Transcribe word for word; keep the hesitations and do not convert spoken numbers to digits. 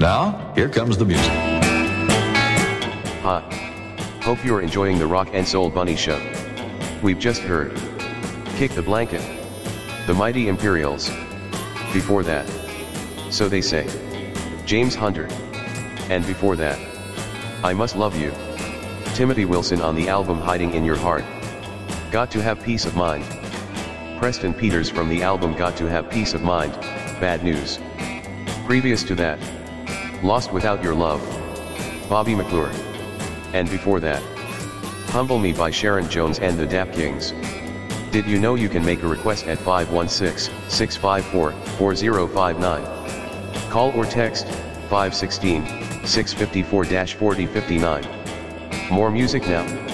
Now, here comes the music. Hi. Hope you're enjoying the Rock and Soul Bunny Show. We've just heard Kick the Blanket, The Mighty Imperials. Before that, So They Say, James Hunter. And before that, I Must Love You, Timothy Wilson on the album Hiding in Your Heart. Got to Have Peace of Mind, Preston Peters from the album Got to Have Peace of Mind, Bad News. Previous to that, Lost Without Your Love, Bobby McClure. And before that, Humble Me by Sharon Jones and the Dap Kings. Did you know you can make a request at five one six, six five four, four zero five nine? Call or text five one six, six five four, four zero five nine. More music now.